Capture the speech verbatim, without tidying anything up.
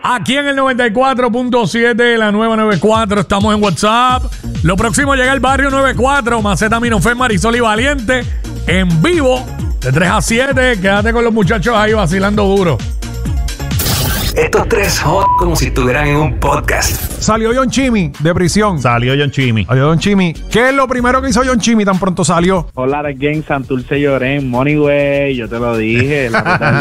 Aquí en el noventa y cuatro punto siete, la nueva noventa y cuatro, estamos en WhatsApp. Lo próximo llega el barrio noventa y cuatro, Macetaminofén, Marisol y Valiente, en vivo, de tres a siete. Quédate con los muchachos ahí vacilando duro. Estos tres hot como si estuvieran en un podcast. Salió John Chimmy de prisión. Salió John Chimmy. Salió John Chimmy. ¿Qué es lo primero que hizo John Chimmy tan pronto salió? Hola again, Santurce Llorén, Moneyway, yo te lo dije. La